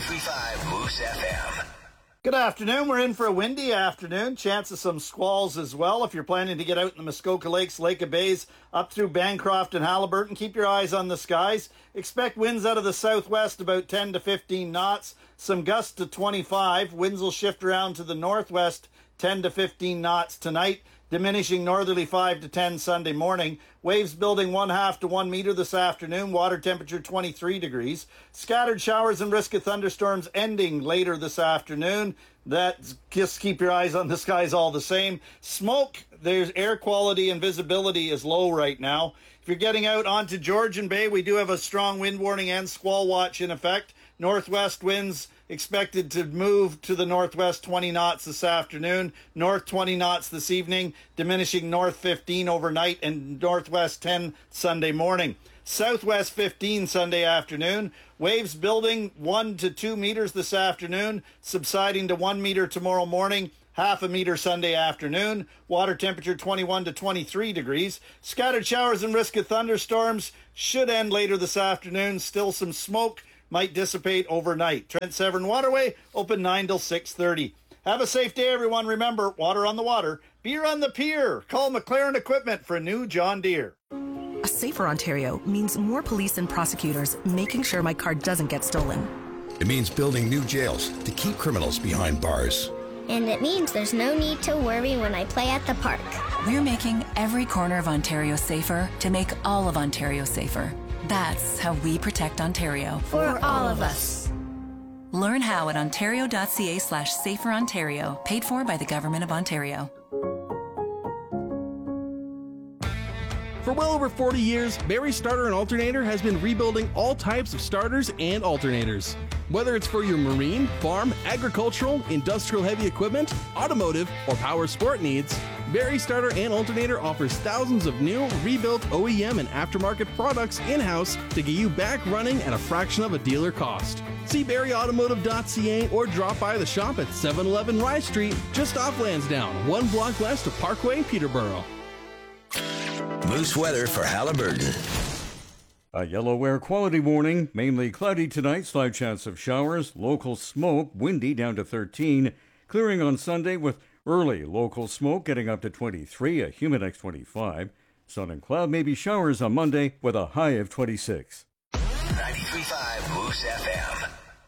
93.5 Moose FM. Good afternoon. We're in for a windy afternoon. Chance of some squalls as well. If you're planning to get out in the Muskoka Lakes, Lake of Bays, up through Bancroft and Haliburton, keep your eyes on the skies. Expect winds out of the southwest about 10 to 15 knots. Some gusts to 25. Winds will shift around to the northwest 10 to 15 knots tonight. Diminishing northerly 5 to 10 Sunday morning. Waves building 1/2 to 1 meter this afternoon. Water temperature 23 degrees. Scattered showers and risk of thunderstorms ending later this afternoon. Just keep your eyes on the skies all the same. Smoke, there's air quality and visibility is low right now. If you're getting out onto Georgian Bay, we do have a strong wind warning and squall watch in effect. Northwest winds expected to move to the northwest 20 knots this afternoon, north 20 knots this evening, diminishing north 15 overnight and northwest 10 Sunday morning. Southwest 15 Sunday afternoon. Waves building 1 to 2 meters this afternoon, subsiding to 1 meter tomorrow morning. 1/2 meter Sunday afternoon. Water temperature 21 to 23 degrees. Scattered showers and risk of thunderstorms should end later this afternoon. Still some smoke might dissipate overnight. Trent Severn Waterway open 9 till 6:30. Have a safe day, everyone. Remember, water on the water, beer on the pier. Call McLaren Equipment for a new John Deere. A safer Ontario means more police and prosecutors making sure my car doesn't get stolen. It means building new jails to keep criminals behind bars. And it means there's no need to worry when I play at the park. We're making every corner of Ontario safer to make all of Ontario safer. That's how we protect Ontario. For all of us. Learn how at ontario.ca/saferontario, paid for by the Government of Ontario. For well over 40 years, Barrie Starter and Alternator has been rebuilding all types of starters and alternators. Whether it's for your marine, farm, agricultural, industrial heavy equipment, automotive, or power sport needs, Barrie Starter and Alternator offers thousands of new, rebuilt OEM and aftermarket products in-house to get you back running at a fraction of a dealer cost. See barrieautomotive.ca or drop by the shop at 711 Rye Street, just off Lansdowne, 1 block west of Parkway, Peterborough. Moose weather for Haliburton. A yellow air quality warning, mainly cloudy tonight, slight chance of showers, local smoke, windy down to 13, clearing on Sunday with early local smoke getting up to 23, a humidex 25. Sun and cloud, maybe showers on Monday with a high of 26. 93.5 Moose FM.